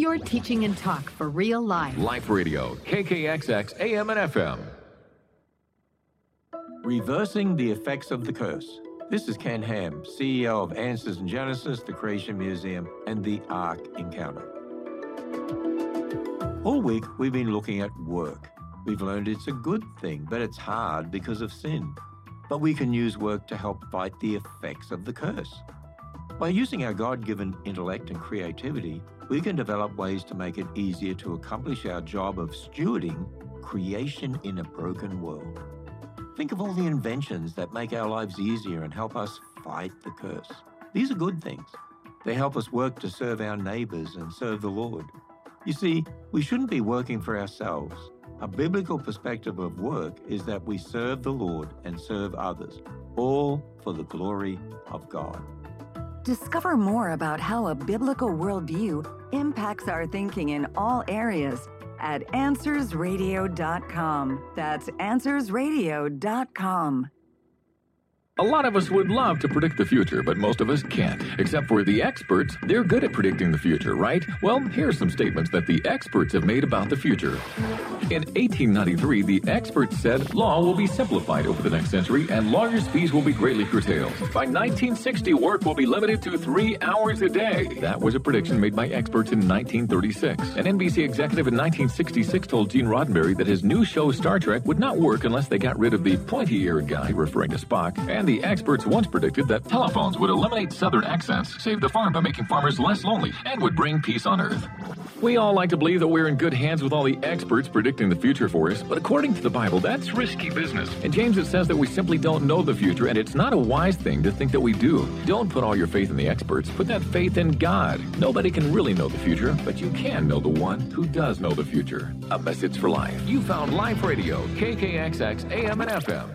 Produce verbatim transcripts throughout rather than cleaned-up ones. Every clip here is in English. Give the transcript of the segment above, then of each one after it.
Pure teaching and talk for real life. Life Radio, K K X X, A M and F M. Reversing the Effects of the Curse. This is Ken Ham, C E O of Answers in Genesis, the Creation Museum, and the Ark Encounter. All week, we've been looking at work. We've learned it's a good thing, but it's hard because of sin. But we can use work to help fight the effects of the curse. By using our God-given intellect and creativity, we can develop ways to make it easier to accomplish our job of stewarding creation in a broken world. Think of all the inventions that make our lives easier and help us fight the curse. These are good things. They help us work to serve our neighbors and serve the Lord. You see, we shouldn't be working for ourselves. A biblical perspective of work is that we serve the Lord and serve others, all for the glory of God. Discover more about how a biblical worldview impacts our thinking in all areas at answers radio dot com. That's answers radio dot com. A lot of us would love to predict the future, but most of us can't. Except for the experts, they're good at predicting the future, right? Well, here are some statements that the experts have made about the future. In eighteen ninety-three, the experts said law will be simplified over the next century and lawyers' fees will be greatly curtailed. By nineteen sixty, work will be limited to three hours a day. That was a prediction made by experts in nineteen thirty-six. An N B C executive in nineteen sixty-six told Gene Roddenberry that his new show Star Trek would not work unless they got rid of the pointy-eared guy, referring to Spock, and the experts once predicted that telephones would eliminate southern accents, save the farm by making farmers less lonely, and would bring peace on Earth. We all like to believe that we're in good hands with all the experts predicting the future for us, but according to the Bible, that's risky business. In James, it says that we simply don't know the future, and it's not a wise thing to think that we do. Don't put all your faith in the experts. Put that faith in God. Nobody can really know the future, but you can know the one who does know the future. A message for life. You found Life Radio, K K X X, A M and F M.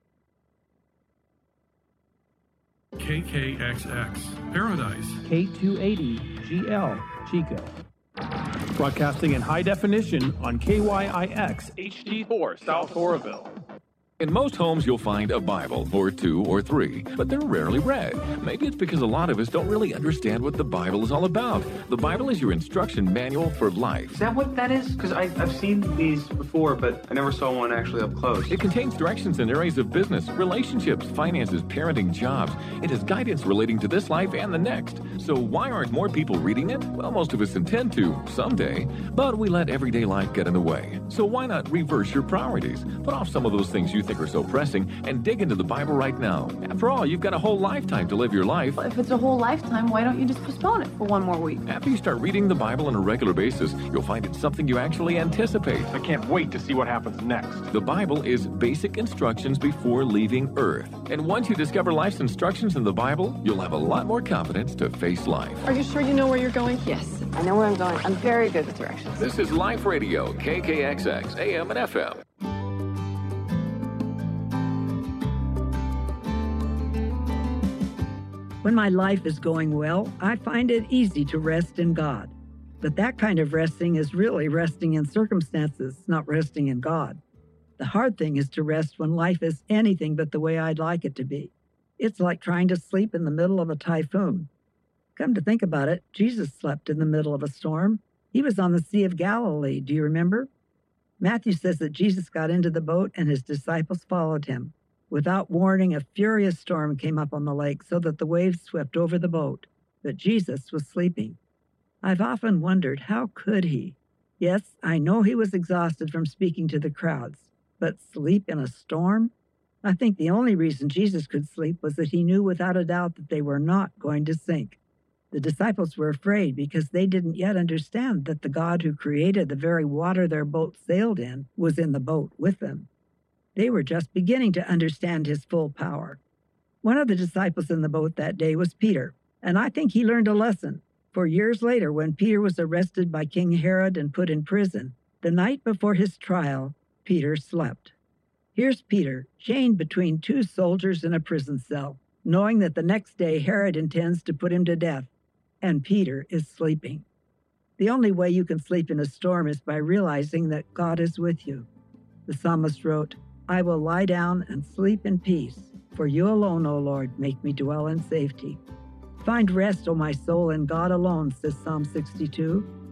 K K X X, Paradise. K two eighty G L, Chico. Broadcasting in high definition on K Y I X H D four, South Oroville. In most homes, you'll find a Bible, or two, or three, but they're rarely read. Maybe it's because a lot of us don't really understand what the Bible is all about. The Bible is your instruction manual for life. Is that what that is? Because I've seen these before, but I never saw one actually up close. It contains directions in areas of business, relationships, finances, parenting, jobs. It has guidance relating to this life and the next. So why aren't more people reading it? Well, most of us intend to, someday, but we let everyday life get in the way. So why not reverse your priorities? Put off some of those things you think are so pressing and dig into the Bible right now. After all, you've got a whole lifetime to live your life. If it's a whole lifetime, why don't you just postpone it for one more week? After you start reading the Bible on a regular basis, you'll find it's something you actually anticipate. I can't wait to see what happens next. The Bible is basic instructions before leaving Earth. And once you discover life's instructions in the Bible, you'll have a lot more confidence to face life. Are you sure you know where you're going? Yes, I know where I'm going. I'm very good with directions. This is Life Radio, K K X X, A M and F M. When my life is going well, I find it easy to rest in God. But that kind of resting is really resting in circumstances, not resting in God. The hard thing is to rest when life is anything but the way I'd like it to be. It's like trying to sleep in the middle of a typhoon. Come to think about it, Jesus slept in the middle of a storm. He was on the Sea of Galilee, do you remember? Matthew says that Jesus got into the boat and his disciples followed him. Without warning, a furious storm came up on the lake so that the waves swept over the boat. But Jesus was sleeping. I've often wondered, how could he? Yes, I know he was exhausted from speaking to the crowds, but sleep in a storm? I think the only reason Jesus could sleep was that he knew without a doubt that they were not going to sink. The disciples were afraid because they didn't yet understand that the God who created the very water their boat sailed in was in the boat with them. They were just beginning to understand his full power. One of the disciples in the boat that day was Peter, and I think he learned a lesson. For years later, when Peter was arrested by King Herod and put in prison, the night before his trial, Peter slept. Here's Peter, chained between two soldiers in a prison cell, knowing that the next day Herod intends to put him to death, and Peter is sleeping. The only way you can sleep in a storm is by realizing that God is with you. The psalmist wrote, I will lie down and sleep in peace, for you alone, O Lord, make me dwell in safety. Find rest, O my soul, in God alone, says Psalm sixty-two.